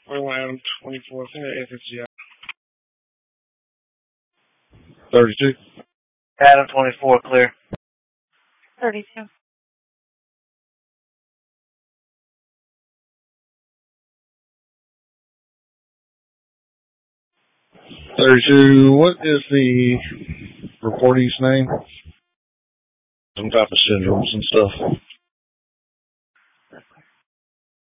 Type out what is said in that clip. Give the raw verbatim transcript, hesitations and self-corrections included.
Well, Adam twenty-four, I think that F F G I. thirty-two. Adam twenty-four, clear. thirty-two. thirty-two, what is the reportee's name? Some type of syndromes and stuff.